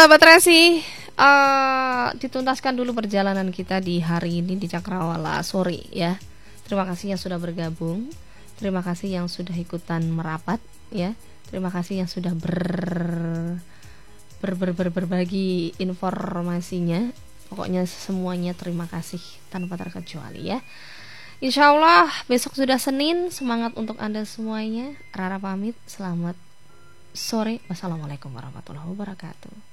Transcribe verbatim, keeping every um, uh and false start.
sahabat Resi, uh, dituntaskan dulu perjalanan kita di hari ini di Cakrawala sore ya. Terima kasih yang sudah bergabung, terima kasih yang sudah ikutan merapat ya, terima kasih yang sudah ber ber, ber, ber berbagi informasinya. Pokoknya semuanya terima kasih tanpa terkecuali ya. Insya Allah besok sudah Senin. Semangat untuk Anda semuanya. Rara pamit, selamat sore. Wassalamualaikum warahmatullahi wabarakatuh.